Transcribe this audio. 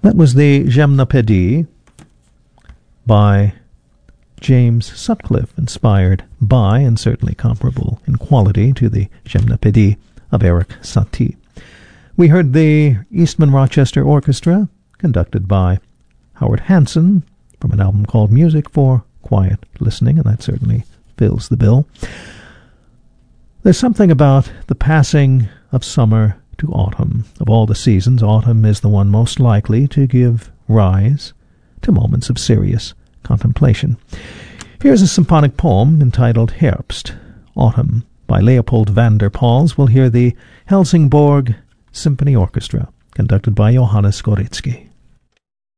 That was the Gymnopédie by James Sutcliffe, inspired by and certainly comparable in quality to the Gymnopédie of Erik Satie. We heard the Eastman Rochester Orchestra, conducted by Howard Hanson, from an album called Music for Quiet Listening, and that certainly fills the bill. There's something about the passing of summer to autumn. Of all the seasons, autumn is the one most likely to give rise to moments of serious contemplation. Here's a symphonic poem entitled Herbst, Autumn, by Leopold van der Pals. We'll hear the Helsingborg Symphony Orchestra, conducted by Johannes Goretzky.